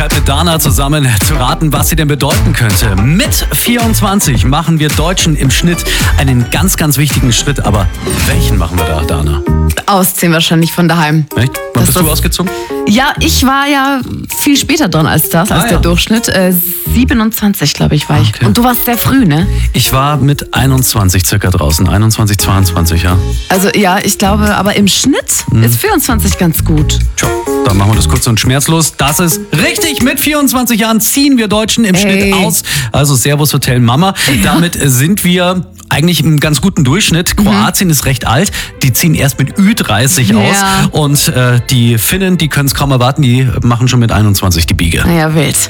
Möglichkeit, mit Dana zusammen zu raten, was sie denn bedeuten könnte. Mit 24 machen wir Deutschen im Schnitt einen ganz, ganz wichtigen Schritt. Aber welchen machen wir da, Dana? Ausziehen wahrscheinlich von daheim. Echt? Wann bist du ausgezogen? Ja, ich war ja viel später dran als das, als der Durchschnitt. 27, glaube ich, war ich. Okay. Und du warst sehr früh, ne? Ich war mit 21 circa draußen. 21, 22, ja. Also ja, ich glaube, aber im Schnitt ist 24 ganz gut. Tja, dann machen wir das kurz und schmerzlos. Das ist richtig. Mit 24 Jahren ziehen wir Deutschen im Schnitt aus. Also Servus Hotel Mama. Damit sind wir eigentlich im ganz guten Durchschnitt. Kroatien ist recht alt. Die ziehen erst mit Ü30 aus. Und die Finnen, die können es kaum erwarten. Die machen schon mit 21 die Biege. Naja, wild.